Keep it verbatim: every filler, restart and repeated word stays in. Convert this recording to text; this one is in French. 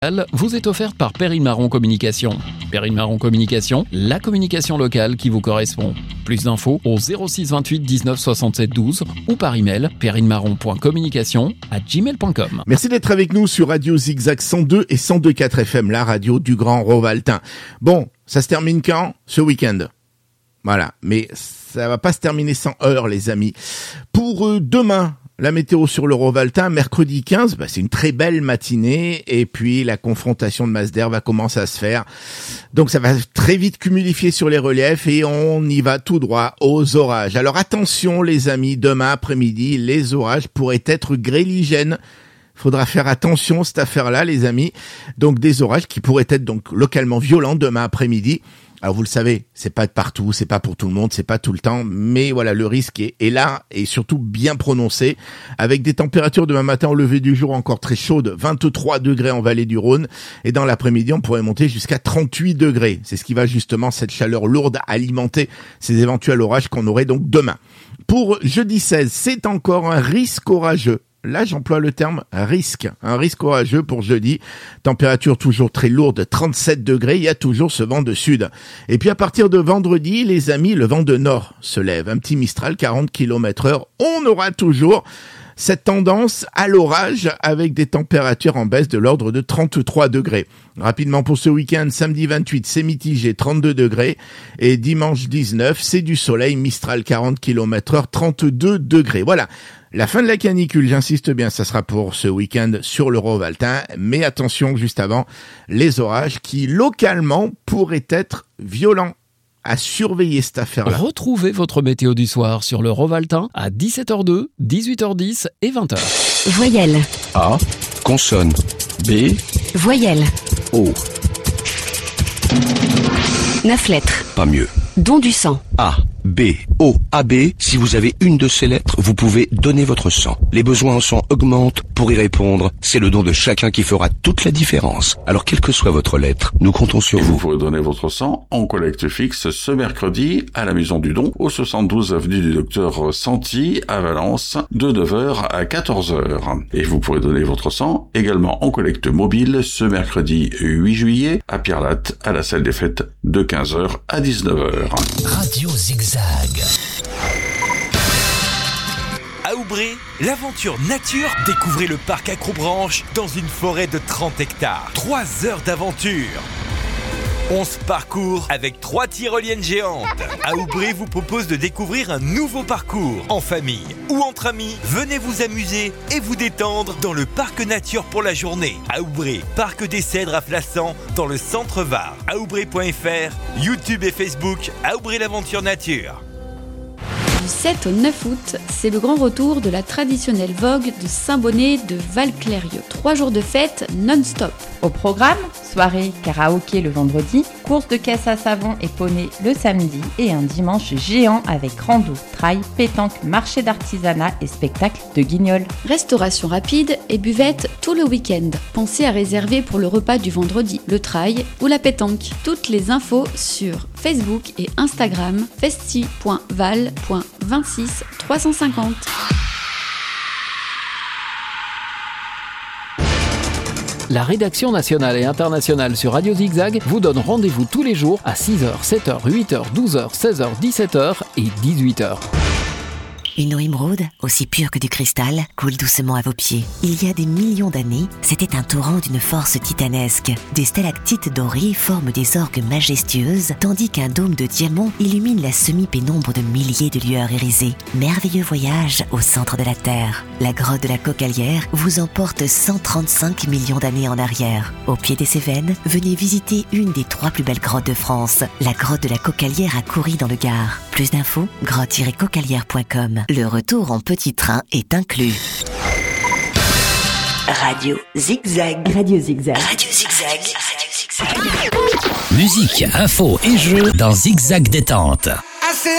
vous est offerte par Perrine Marron Communication. Perrine Marron Communication, la communication locale qui vous correspond. Plus d'infos au zéro six vingt-huit dix-neuf soixante-sept douze ou par email perrinemarron point communication arobase gmail point com. Merci d'être avec nous sur Radio Zigzag cent deux et cent deux virgule quatre F M, la radio du Grand Rovaltain. Bon, ça se termine quand ? Ce week-end. Voilà, mais ça va pas se terminer sans heure, les amis. Pour euh, demain, la météo sur le Rovaltain, mercredi quinze, bah, c'est une très belle matinée et puis la confrontation de masse d'air va commencer à se faire. Donc ça va très vite cumulifier sur les reliefs et on y va tout droit aux orages. Alors attention les amis, demain après-midi, les orages pourraient être grêligènes. Faudra faire attention cette affaire-là les amis. Donc des orages qui pourraient être donc localement violents demain après-midi. Alors vous le savez, c'est pas de partout, c'est pas pour tout le monde, c'est pas tout le temps, mais voilà, le risque est, est là et surtout bien prononcé, avec des températures demain matin au lever du jour encore très chaudes, vingt-trois degrés en vallée du Rhône, et dans l'après-midi on pourrait monter jusqu'à trente-huit degrés. C'est ce qui va justement, cette chaleur lourde, alimenter ces éventuels orages qu'on aurait donc demain. Pour jeudi seize, c'est encore un risque orageux. Là, j'emploie le terme risque. Un risque orageux pour jeudi. Température toujours très lourde, trente-sept degrés. Il y a toujours ce vent de sud. Et puis, à partir de vendredi, les amis, le vent de nord se lève. Un petit Mistral, quarante kilomètres heure. On aura toujours cette tendance à l'orage avec des températures en baisse de l'ordre de trente-trois degrés. Rapidement pour ce week-end, samedi vingt-huit, c'est mitigé, trente-deux degrés. Et dimanche dix-neuf, c'est du soleil, Mistral, quarante kilomètres heure, trente-deux degrés. Voilà. La fin de la canicule, j'insiste bien, ça sera pour ce week-end sur le Rovaltain. Mais attention, juste avant, les orages qui, localement, pourraient être violents. À surveiller cette affaire-là. Retrouvez votre météo du soir sur le Rovaltain à dix-sept heures deux, dix-huit heures dix et vingt heures. Voyelle. A. Consonne. B. Voyelle. O. Neuf lettres. Pas mieux. Don du sang. A. B, O, A B, si vous avez une de ces lettres, vous pouvez donner votre sang. Les besoins en sang augmentent. Pour y répondre, c'est le don de chacun qui fera toute la différence. Alors, quelle que soit votre lettre, nous comptons sur Et vous. Vous pourrez donner votre sang en collecte fixe ce mercredi à la Maison du Don, au soixante-douze avenue du Docteur Santi, à Valence, de neuf heures à quatorze heures. Et vous pourrez donner votre sang également en collecte mobile ce mercredi huit juillet, à Pierre-Latte, à la salle des fêtes, de quinze heures à dix-neuf heures. Radio Zigzag. À Aubray, l'aventure nature, découvrez le parc Acrobranche dans une forêt de trente hectares. Trois heures d'aventure. onze parcours avec trois tyroliennes géantes. À Aubray vous propose de découvrir un nouveau parcours. En famille ou entre amis, venez vous amuser et vous détendre dans le parc nature pour la journée. À Aubray, parc des Cèdres à Flassan, dans le centre Var. aubray point f r, YouTube et Facebook, Aubray l'aventure nature. Du sept au neuf août, c'est le grand retour de la traditionnelle vogue de Saint-Bonnet de Val-Clérieux. Trois jours de fête non-stop. Au programme, soirée karaoké le vendredi, course de caisse à savon et poney le samedi et un dimanche géant avec rando, trail, pétanque, marché d'artisanat et spectacle de guignol. Restauration rapide et buvette tout le week-end. Pensez à réserver pour le repas du vendredi, le trail ou la pétanque. Toutes les infos sur Facebook et Instagram festi point val point vingt-six trois cent cinquante. La rédaction nationale et internationale sur Radio Zigzag vous donne rendez-vous tous les jours à six heures, sept heures, huit heures, douze heures, seize heures, dix-sept heures et dix-huit heures. Une eau émeraude, aussi pure que du cristal, coule doucement à vos pieds. Il y a des millions d'années, c'était un torrent d'une force titanesque. Des stalactites dorées forment des orgues majestueuses, tandis qu'un dôme de diamant illumine la semi-pénombre de milliers de lueurs irisées. Merveilleux voyage au centre de la Terre. La grotte de la Cocalière vous emporte cent trente-cinq millions d'années en arrière. Au pied des Cévennes, venez visiter une des trois plus belles grottes de France, la grotte de la Cocalière à Coury dans le Gard. Plus d'infos, grotte tiret cocalière point com. Le retour en petit train est inclus. Radio Zigzag. Radio Zigzag. Radio Zigzag. Radio Zigzag. Musique, info et jeux dans Zigzag Détente.